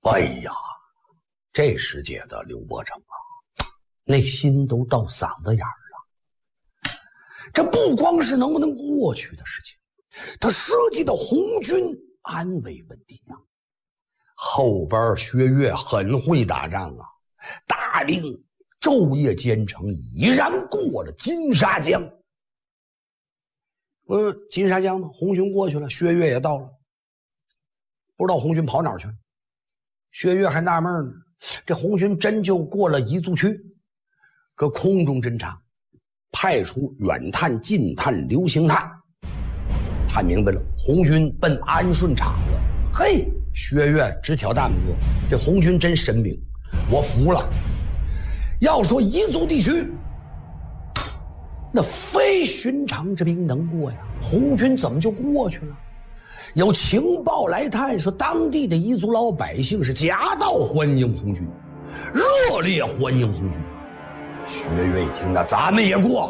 哎呀，这世界的刘伯承啊，那心都到嗓子眼儿了。这不光是能不能过去的事情，它涉及到红军安危问题啊。后边薛岳很会打仗啊，大兵昼夜兼程，已然过了金沙江。金沙江吗？红军过去了，薛岳也到了，不知道红军跑哪儿去了。薛岳还纳闷呢，这红军真就过了彝族区，搁空中侦察，派出远探、近探、流星探，探明白了，红军奔安顺场了。嘿，薛岳直挑大拇哥，这红军真神兵，我服了。要说彝族地区，那非寻常之兵能过呀，红军怎么就过去了？有情报来探说，当地的彝族老百姓是夹道欢迎红军，热烈欢迎红军。薛岳一听，那咱们也过。